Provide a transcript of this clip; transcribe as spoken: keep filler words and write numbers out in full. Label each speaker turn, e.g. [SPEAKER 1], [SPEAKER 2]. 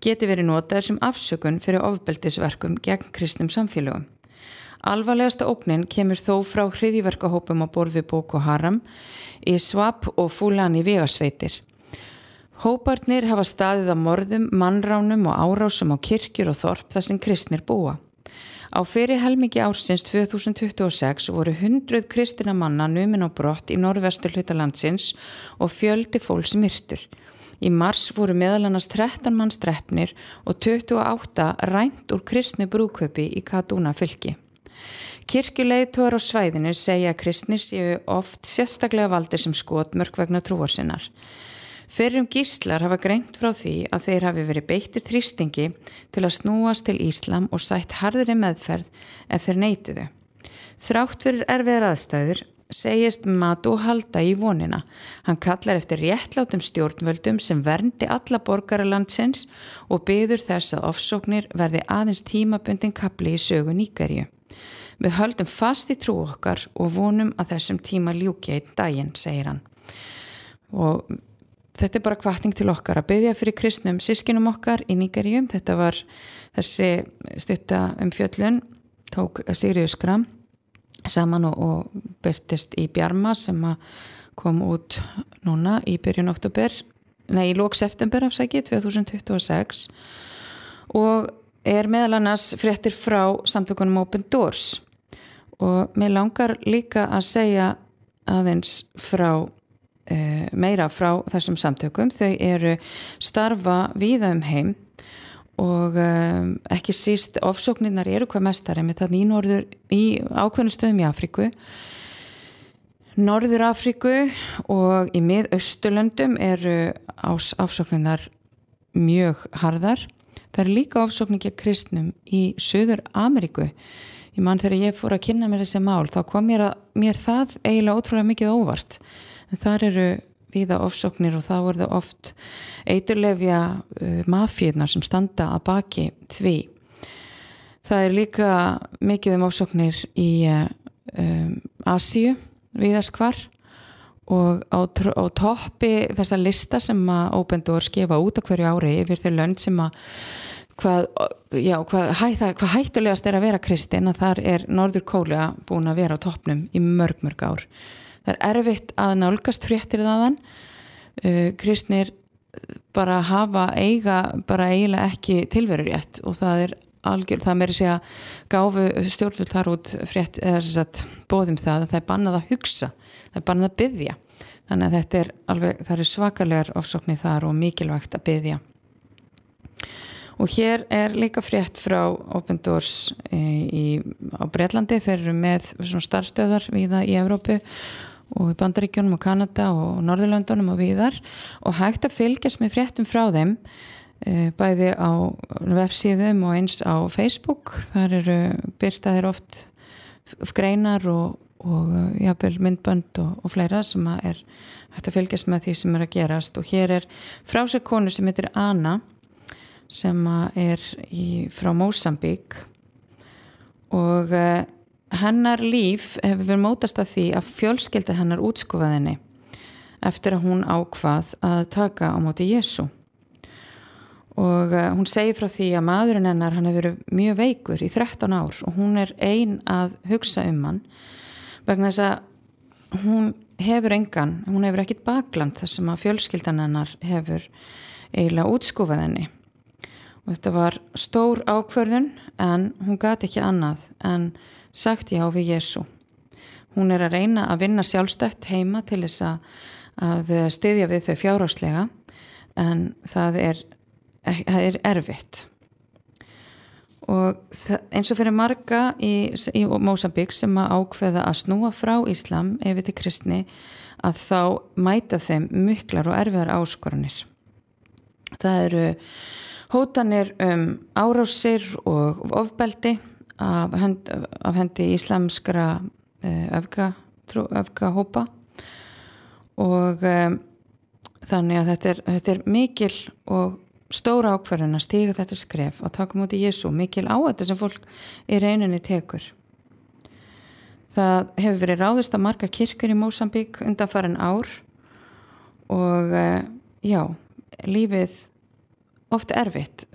[SPEAKER 1] geti verið notaður sem afsökun fyrir ofbeldisverkum gegn kristnum samfélögum. Alvarlegasta ógnin kemur þó frá hryðjuverkahópum á borð við Boko Haram, ISWAP og Fulani vegasveitir. Hóparnir hafa staðið á morðum, mannránum og árásum á kirkjur og þorp þar sem kristnir búa. Á fyrri helmingi ársins tvö þúsund tuttugu og sex voru hundruð kristina manna numin á brott í norðvestur hluta landsins og fjöldi fólks myrtur. Í mars voru meðal annars þrettán manns drepnir og tuttugu og átta rænt úr kristnu brúðkaupi í Kaduna fylki. Kirkjuleiðtogar á svæðinu segja að kristnir séu oft sérstaklega valdir sem skotmörk vegna trúar sinnar. Fyrrum gíslar hafa greint frá því að þeir hafi verið beittir þrýstingi til að snúast til íslam og sætt harðri meðferð ef þeir neituðu. Þrátt fyrir erfiðar aðstæður segist Madu halda í vonina. Hann kallar eftir réttlátum stjórnvöldum sem verndi alla borgara landsins og biður þess að ofsóknir verði aðeins tímabundin kafli í sögu Nígeríu. Við höldum fast í trú okkar og vonum að þessum tíma ljúki einn daginn, segir hann. Og þetta er bara hvatning til okkar að biðja fyrir kristnum systkinum okkar í Nígeríu. Þetta var þessi stutta umfjöllun, tók Sigríður Skram saman og, og birtist í Bjarma sem að kom út núna í byrjun október, nei, í lok september afsaki, tvö þúsund tuttugu og sex og er meðal annars fréttir frá samtökunum Open Doors og mér langar líka að segja aðeins frá Uh, meira frá þessum samtökum. Þau eru starfa víða um heim og um, ekki síst ofsóknirnar eru hvað mestar en þetta í norður í ákveðnum stöðum í Afríku, Norður Afríku og í Mið-Austurlöndum eru ofsóknirnar mjög harðar. Það er líka ofsóknir gegn kristnum í Suður Ameríku. Ég man þegar ég fór að kynna mér þessi mál þá kom mér, að, mér það eiginlega ótrúlega mikið óvart. En þar eru víða ofsóknir og þá eru það oft eiturlyfja uh, mafíurnar sem standa að baki því. Það er líka mikið um ofsóknir í uh, um, Asíu, víðast hvar og á, á toppi þessa lista sem að Open Doors gefa út á hverju ári yfir þau lönd sem að hvað, já, hvað, hæ, það, hvað hættulegast er að vera kristin, að þar er Norður Kórea búin að vera á toppnum í mörg mörg ár. Það er erfitt að nálgast fréttir þaðan. Uh, kristnir bara hafa eiga bara eiginlega ekki tilverurétt og það er algjör, það meiri segja gáfu stjórnvöld þar út frétt eða þess að boðum það að það er bannað að hugsa, það er bannað að biðja. Þannig að þetta er alveg, það er svakalegar ofsóknir þar og mikilvægt að biðja. Og hér er líka frétt frá Open Doors í, á Bretlandi. Þeir eru með svona starfstöðar víða í Evrópu og í Bandaríkjunum og Kanada og Norðurlöndunum og víðar og hægt að fylgjast með fréttum frá þeim bæði á vefsíðum og eins á Facebook. Þar eru birtaðir oft greinar og, og jafnvel myndbönd og, og fleira sem að er hægt að fylgjast með því sem er að gerast. Og hér er frásögn konu sem heitir Anna sem er í, frá Mósambík og uh, hennar líf hefur verið mótast af því að fjölskylda hennar útskúfaði henni eftir að hún ákvað að taka á móti Jesú og uh, hún segir frá því að maðurinn hennar hann hefur verið mjög veikur í þrettán ár og hún er ein að hugsa um hann vegna þess að hún hefur engan, hún hefur ekkit bakland þar sem að fjölskyldan hennar hefur eiginlega útskúfað henni. Og þetta var stór ákvörðun en hún gat ekki annað en sagt já við Jesú. Hún er að reyna að vinna sjálfstætt heima til þess að, að styðja við þau fjárhagslega en það er, það er erfitt. Og það, eins og fyrir marga í, í Mósambík sem að ákveða að snúa frá Íslam yfir til kristni að þá mæta þeim miklar og erfiðar áskoranir. Það eru hótanir um árásir og ofbeldi af, hend, af hendi íslamskra öfga, trú, öfgahópa og um, þannig að þetta er, þetta er mikil og stóra ákvörðun að stíga þetta skref og taka móti Jesú, mikil áhætta sem fólk í rauninni tekur. Það hefur verið ráðist á margar kirkjur í Mósambík undanfarin ár og uh, já, lífið oft erfitt